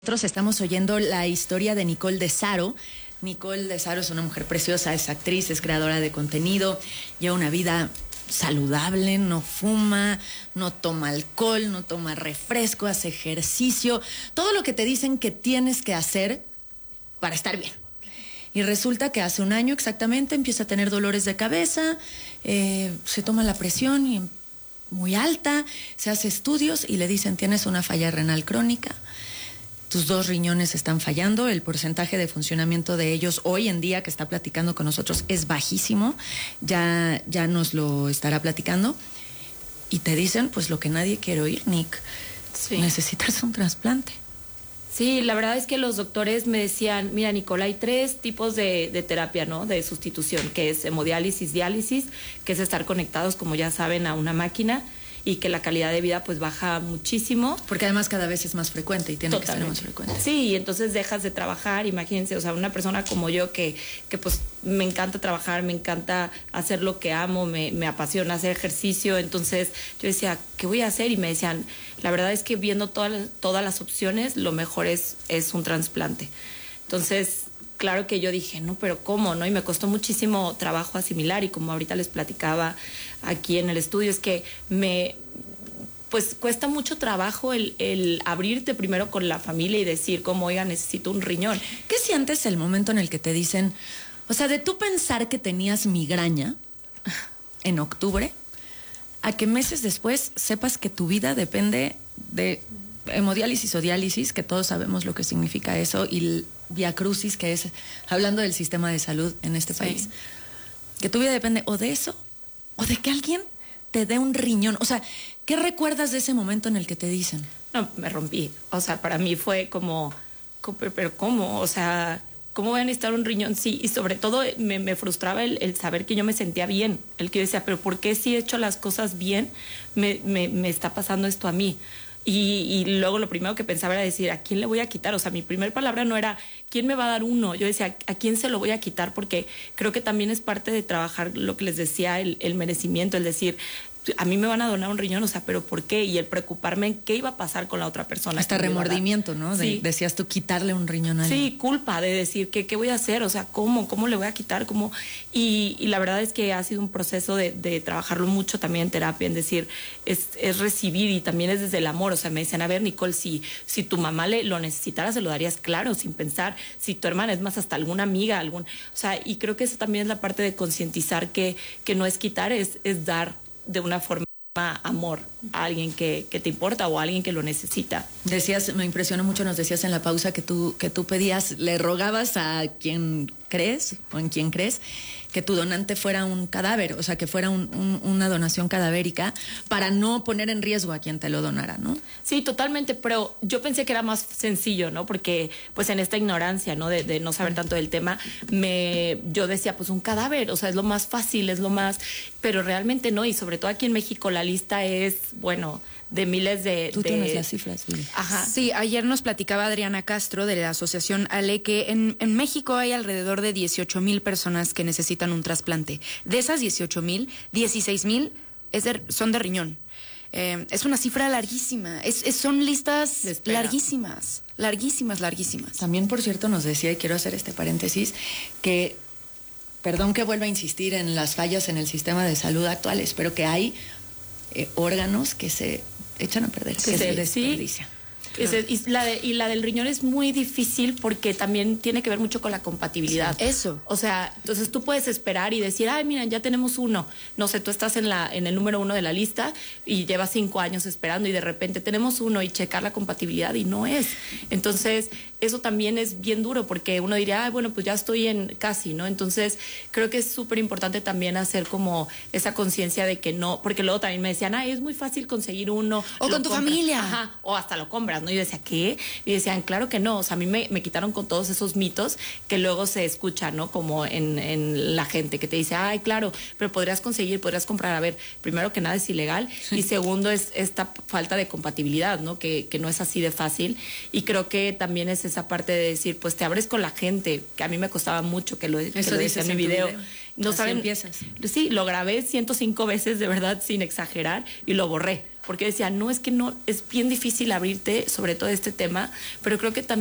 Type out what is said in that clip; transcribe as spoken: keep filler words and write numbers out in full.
Nosotros estamos oyendo la historia de Nicole de Saro. Nicole de Saro es una mujer preciosa, es actriz, es creadora de contenido, lleva una vida saludable, no fuma, no toma alcohol, no toma refresco, hace ejercicio, todo lo que te dicen que tienes que hacer para estar bien. Y resulta que hace un año exactamente empieza a tener dolores de cabeza, eh, se toma la presión y muy alta, se hace estudios y le dicen tienes una falla renal crónica. Tus dos riñones están fallando, el porcentaje de funcionamiento de ellos hoy en día que está platicando con nosotros es bajísimo, ya, ya nos lo estará platicando. Y te dicen, pues lo que nadie quiere oír, Nick, sí. Necesitas un trasplante. Sí, la verdad es que los doctores me decían, mira, Nicole, hay tres tipos de, de terapia, ¿no? De sustitución, que es hemodiálisis, diálisis, que es estar conectados, como ya saben, a una máquina, y que la calidad de vida pues baja muchísimo. Porque además cada vez es más frecuente y tiene Totalmente. que ser más frecuente. Sí, y entonces dejas de trabajar, imagínense, o sea, una persona como yo que, que pues me encanta trabajar, me encanta hacer lo que amo, me, me apasiona hacer ejercicio, entonces yo decía, ¿qué voy a hacer? Y me decían, la verdad es que viendo todas las, todas las opciones, lo mejor es, es un trasplante. Entonces, claro que yo dije, no, pero ¿cómo? ¿No? Y me costó muchísimo trabajo asimilar, y como ahorita les platicaba aquí en el estudio, es que me, pues cuesta mucho trabajo el, el abrirte primero con la familia y decir, como, oiga, necesito un riñón. ¿Qué sientes el momento en el que te dicen, o sea, de tú pensar que tenías migraña en octubre, a que meses después sepas que tu vida depende de hemodiálisis o diálisis, que todos sabemos lo que significa eso, y el viacrucis, que es, hablando del sistema de salud en este país, sí. Que tu vida depende o de eso, o de que alguien te dé un riñón? O sea, ¿qué recuerdas de ese momento en el que te dicen? No, me rompí. O sea, para mí fue como, pero ¿cómo? O sea, ¿cómo voy a necesitar un riñón? Sí, y sobre todo me, me frustraba el, el saber que yo me sentía bien. El que yo decía, pero ¿por qué si he hecho las cosas bien me, me, me está pasando esto a mí? Y, y luego lo primero que pensaba era decir, ¿a quién le voy a quitar? O sea, mi primera palabra no era, ¿quién me va a dar uno? Yo decía, ¿a quién se lo voy a quitar? Porque creo que también es parte de trabajar lo que les decía, el, el merecimiento, el decir, a mí me van a donar un riñón, o sea, ¿pero por qué? Y el preocuparme en qué iba a pasar con la otra persona. Hasta remordimiento, ¿no? De, sí. Decías tú, quitarle un riñón a alguien. Sí, culpa de decir, ¿qué, qué voy a hacer? O sea, ¿cómo? ¿Cómo le voy a quitar? ¿Cómo? Y, y la verdad es que ha sido un proceso de, de trabajarlo mucho también en terapia, en decir, es, es recibir, y también es desde el amor. O sea, me dicen, a ver, Nicole, si, si tu mamá le, lo necesitara, se lo darías claro, sin pensar. Si tu hermana, es más, hasta alguna amiga, algún... O sea, y creo que eso también es la parte de concientizar que, que no es quitar, es, es dar de una forma amor a alguien que, que te importa o a alguien que lo necesita. Decías, me impresionó mucho, nos decías en la pausa que tú, que tú pedías, le rogabas a quien crees o en quien crees que tu donante fuera un cadáver, o sea, que fuera un, un, una donación cadavérica, para no poner en riesgo a quien te lo donara, ¿no? Sí, totalmente, pero yo pensé que era más sencillo, ¿no? Porque pues en esta ignorancia, ¿no? De, de no saber tanto del tema, me, yo decía, pues un cadáver, o sea, es lo más fácil, es lo más, pero realmente no, y sobre todo aquí en México la lista es, bueno, de miles de... Tú de... tienes las cifras, Billy. Ajá. Sí, ayer nos platicaba Adriana Castro de la asociación Ale que en, en México hay alrededor de dieciocho mil personas que necesitan un trasplante. De esas dieciocho mil, dieciséis mil es de, son de riñón. Eh, es una cifra larguísima. Es, es, son listas larguísimas, larguísimas, larguísimas. También, por cierto, nos decía, y quiero hacer este paréntesis, que, perdón que vuelva a insistir en las fallas en el sistema de salud actuales, pero que hay eh, órganos que se echan a perder, que, que se desperdician. Sí. Claro. Y, la de, y la del riñón es muy difícil porque también tiene que ver mucho con la compatibilidad. Sí, eso. O sea, entonces tú puedes esperar y decir, ay, mira, ya tenemos uno. No sé, tú estás en, la, en el número uno de la lista y llevas cinco años esperando y de repente tenemos uno y checar la compatibilidad y no es. Entonces, eso también es bien duro porque uno diría, ay, bueno, pues ya estoy en casi, ¿no? Entonces, creo que es súper importante también hacer como esa conciencia de que no, porque luego también me decían, ay, es muy fácil conseguir uno. O con tu compras. familia. Ajá, o hasta lo compras, ¿no? Y yo decía, ¿qué? Y decían, claro que no. O sea, a mí me, me quitaron con todos esos mitos que luego se escuchan, ¿no? Como en, en la gente que te dice, ay, claro, pero podrías conseguir, podrías comprar. A ver, primero que nada es ilegal, sí. Y segundo es esta falta de compatibilidad, ¿no? Que, que no es así de fácil. Y creo que también es esa parte de decir, pues te abres con la gente, que a mí me costaba mucho, que lo, que lo decía en mi video. video. No Así saben, empiezas. Sí, lo grabé ciento cinco veces, de verdad, sin exagerar, y lo borré. porque decía, no, es que no, es bien difícil abrirte sobre todo este tema, pero creo que también